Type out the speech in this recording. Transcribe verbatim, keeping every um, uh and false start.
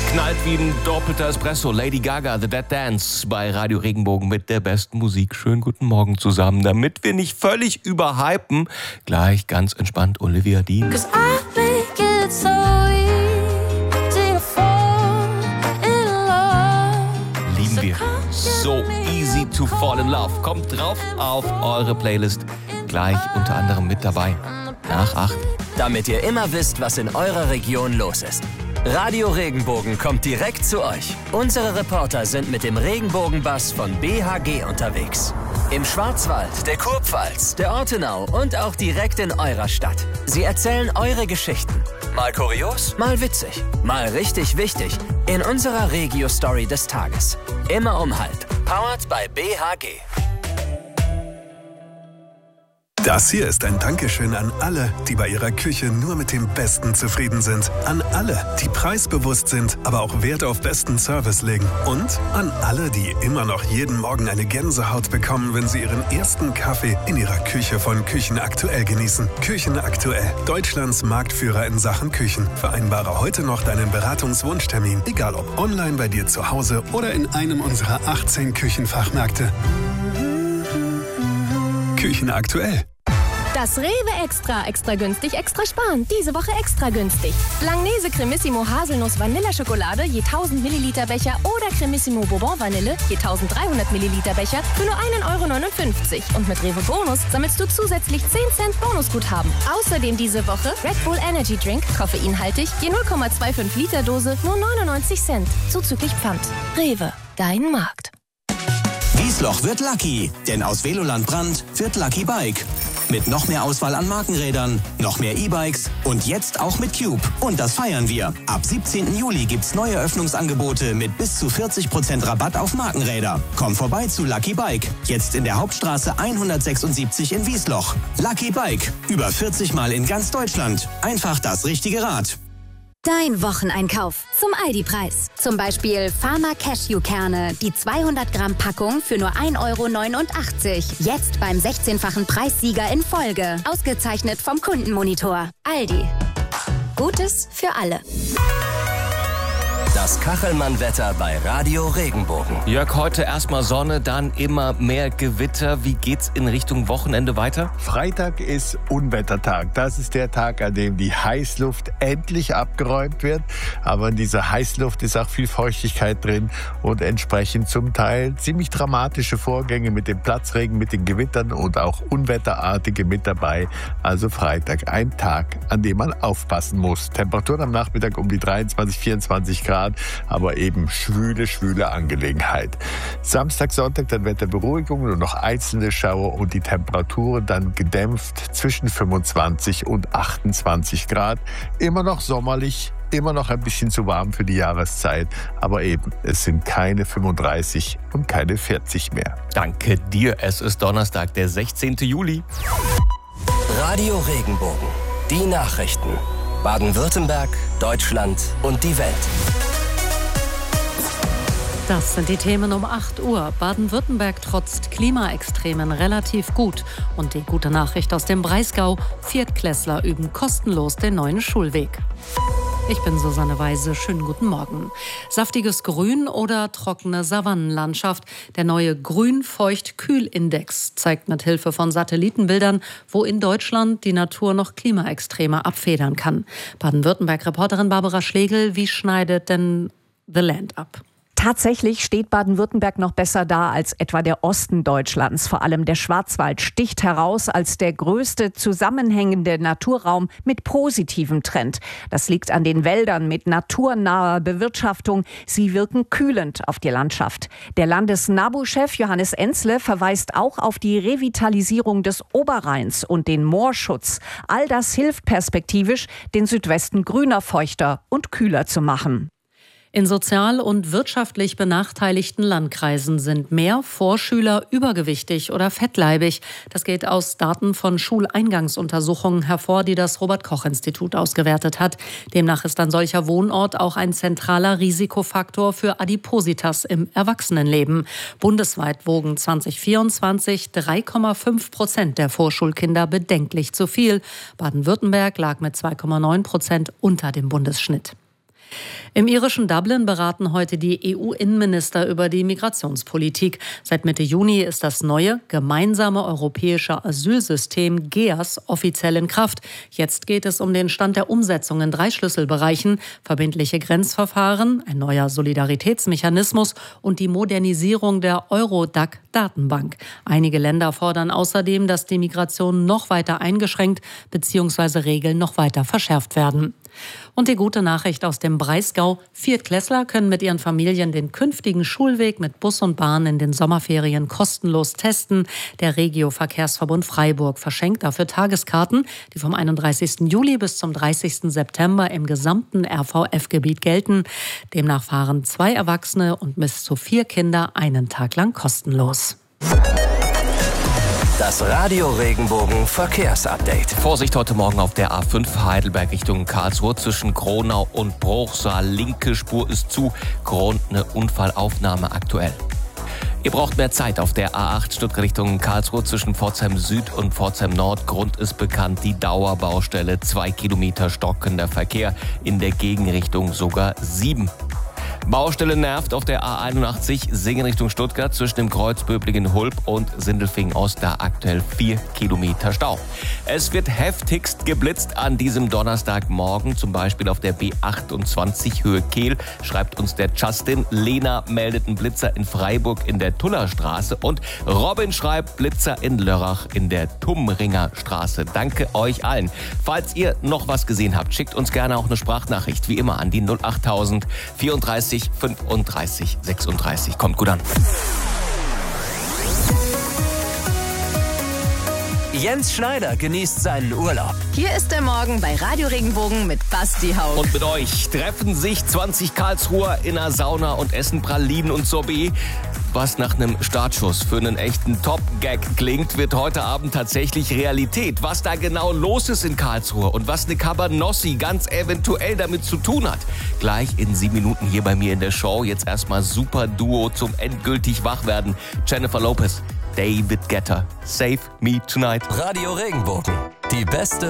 Knallt wie ein doppelter Espresso. Lady Gaga, The Dead Dance bei Radio Regenbogen mit der besten Musik. Schönen guten Morgen zusammen, damit wir nicht völlig überhypen. Gleich ganz entspannt Olivia Dean. Lieben wir. So easy to fall in love. Kommt drauf auf eure Playlist. Gleich unter anderem mit dabei. Nach acht. Damit ihr immer wisst, was in eurer Region los ist. Radio Regenbogen kommt direkt zu euch. Unsere Reporter sind mit dem Regenbogenbus von B H G unterwegs. Im Schwarzwald, der Kurpfalz, der Ortenau und auch direkt in eurer Stadt. Sie erzählen eure Geschichten. Mal kurios, mal witzig, mal richtig wichtig. In unserer Regio-Story des Tages. Immer um halb. Powered by B H G. Das hier ist ein Dankeschön an alle, die bei ihrer Küche nur mit dem Besten zufrieden sind. An alle, die preisbewusst sind, aber auch Wert auf besten Service legen. Und an alle, die immer noch jeden Morgen eine Gänsehaut bekommen, wenn sie ihren ersten Kaffee in ihrer Küche von Küchen aktuell genießen. Küchen aktuell, Deutschlands Marktführer in Sachen Küchen. Vereinbare heute noch deinen Beratungswunschtermin, egal ob online bei dir zu Hause oder in einem unserer achtzehn Küchenfachmärkte. Küchen aktuell. Das Rewe Extra, extra günstig, extra sparen. Diese Woche extra günstig. Langnese Cremissimo Haselnuss Vanilleschokolade je tausend Milliliter Becher oder Cremissimo Bourbon Vanille je tausenddreihundert Milliliter Becher für nur ein Euro neunundfünfzig. Und mit Rewe Bonus sammelst du zusätzlich zehn Cent Bonusguthaben. Außerdem diese Woche Red Bull Energy Drink, koffeinhaltig, je null Komma fünfundzwanzig Liter Dose, nur neunundneunzig Cent. Zuzüglich Pfand. Rewe, dein Markt. Wiesloch wird Lucky, denn aus Veloland Brand wird Lucky Bike. Mit noch mehr Auswahl an Markenrädern, noch mehr E-Bikes und jetzt auch mit Cube. Und das feiern wir. Ab siebzehnten Juli gibt's neue Öffnungsangebote mit bis zu vierzig Prozent Rabatt auf Markenräder. Komm vorbei zu Lucky Bike. Jetzt in der Hauptstraße hundertsechsundsiebzig in Wiesloch. Lucky Bike. Über vierzig Mal in ganz Deutschland. Einfach das richtige Rad. Dein Wocheneinkauf zum Aldi-Preis. Zum Beispiel Pharma Cashewkerne, die zweihundert Gramm Packung für nur ein Euro neunundachtzig. Jetzt beim sechzehnfachen Preissieger in Folge. Ausgezeichnet vom Kundenmonitor. Aldi. Gutes für alle. Das Kachelmann-Wetter bei Radio Regenbogen. Jörg, heute erstmal Sonne, dann immer mehr Gewitter. Wie geht's in Richtung Wochenende weiter? Freitag ist Unwettertag. Das ist der Tag, an dem die Heißluft endlich abgeräumt wird. Aber in dieser Heißluft ist auch viel Feuchtigkeit drin und entsprechend zum Teil ziemlich dramatische Vorgänge mit dem Platzregen, mit den Gewittern und auch Unwetterartige mit dabei. Also Freitag, ein Tag, an dem man aufpassen muss. Temperaturen am Nachmittag um die dreiundzwanzig, vierundzwanzig Grad. Aber eben schwüle, schwüle Angelegenheit. Samstag, Sonntag dann Wetterberuhigung, nur noch einzelne Schauer und die Temperaturen dann gedämpft zwischen fünfundzwanzig und achtundzwanzig Grad. Immer noch sommerlich, immer noch ein bisschen zu warm für die Jahreszeit, aber eben, es sind keine fünfunddreißig und keine vierzig mehr. Danke dir, es ist Donnerstag, der sechzehnten Juli. Radio Regenbogen. Die Nachrichten. Baden-Württemberg, Deutschland und die Welt. Das sind die Themen um acht Uhr. Baden-Württemberg trotzt Klimaextremen relativ gut. Und die gute Nachricht aus dem Breisgau: Viertklässler üben kostenlos den neuen Schulweg. Ich bin Susanne Weise. Schönen guten Morgen. Saftiges Grün oder trockene Savannenlandschaft? Der neue Grün-Feucht-Kühl-Index zeigt mit Hilfe von Satellitenbildern, wo in Deutschland die Natur noch Klimaextreme abfedern kann. Baden-Württemberg-Reporterin Barbara Schlegel, wie schneidet denn The Land ab? Tatsächlich steht Baden-Württemberg noch besser da als etwa der Osten Deutschlands. Vor allem der Schwarzwald sticht heraus als der größte zusammenhängende Naturraum mit positivem Trend. Das liegt an den Wäldern mit naturnaher Bewirtschaftung. Sie wirken kühlend auf die Landschaft. Der Landes-NABU-Chef Johannes Enzle verweist auch auf die Revitalisierung des Oberrheins und den Moorschutz. All das hilft perspektivisch, den Südwesten grüner, feuchter und kühler zu machen. In sozial und wirtschaftlich benachteiligten Landkreisen sind mehr Vorschüler übergewichtig oder fettleibig. Das geht aus Daten von Schuleingangsuntersuchungen hervor, die das Robert-Koch-Institut ausgewertet hat. Demnach ist ein solcher Wohnort auch ein zentraler Risikofaktor für Adipositas im Erwachsenenleben. Bundesweit wogen zwanzig vierundzwanzig drei Komma fünf Prozent der Vorschulkinder bedenklich zu viel. Baden-Württemberg lag mit zwei Komma neun Prozent unter dem Bundesschnitt. Im irischen Dublin beraten heute die E U-Innenminister über die Migrationspolitik. Seit Mitte Juni ist das neue gemeinsame europäische Asylsystem G E A S offiziell in Kraft. Jetzt geht es um den Stand der Umsetzung in drei Schlüsselbereichen: verbindliche Grenzverfahren, ein neuer Solidaritätsmechanismus und die Modernisierung der Eurodac-Datenbank. Einige Länder fordern außerdem, dass die Migration noch weiter eingeschränkt bzw. Regeln noch weiter verschärft werden. Und die gute Nachricht aus dem Breisgau: Viertklässler können mit ihren Familien den künftigen Schulweg mit Bus und Bahn in den Sommerferien kostenlos testen. Der Regio-Verkehrsverbund Freiburg verschenkt dafür Tageskarten, die vom einunddreißigsten Juli bis zum dreißigsten September im gesamten R V F-Gebiet gelten. Demnach fahren zwei Erwachsene und bis zu vier Kinder einen Tag lang kostenlos. Das Radio Regenbogen Verkehrsupdate. Vorsicht heute Morgen auf der A fünf Heidelberg Richtung Karlsruhe zwischen Kronau und Bruchsal. Linke Spur ist zu. Grund eine Unfallaufnahme aktuell. Ihr braucht mehr Zeit auf der A acht Stuttgart Richtung Karlsruhe zwischen Pforzheim Süd und Pforzheim Nord. Grund ist bekannt, die Dauerbaustelle. Zwei Kilometer stockender Verkehr, in der Gegenrichtung sogar sieben. Baustelle nervt auf der A einundachtzig Singen Richtung Stuttgart zwischen dem Kreuz Böblingen-Hulb und Sindelfingen-Ost, da aktuell vier Kilometer Stau. Es wird heftigst geblitzt an diesem Donnerstagmorgen, zum Beispiel auf der B achtundzwanzig Höhe Kehl, schreibt uns der Justin. Lena meldet einen Blitzer in Freiburg in der Tullerstraße und Robin schreibt Blitzer in Lörrach in der Tumringer Straße. Danke euch allen. Falls ihr noch was gesehen habt, schickt uns gerne auch eine Sprachnachricht, wie immer an die null achttausend vierunddreißig fünfunddreißig sechsunddreißig. Kommt gut an. Jens Schneider genießt seinen Urlaub. Hier ist der Morgen bei Radio Regenbogen mit Basti Haug. Und mit euch treffen sich zwanzig Karlsruher in einer Sauna und essen Pralinen und Sorbet. Was nach einem Startschuss für einen echten Top-Gag klingt, wird heute Abend tatsächlich Realität. Was da genau los ist in Karlsruhe und was eine Cabanossi ganz eventuell damit zu tun hat. Gleich in sieben Minuten hier bei mir in der Show. Jetzt erstmal super Duo zum endgültig Wachwerden. Jennifer Lopez, David Guetta, Save Me Tonight. Radio Regenbogen, die beste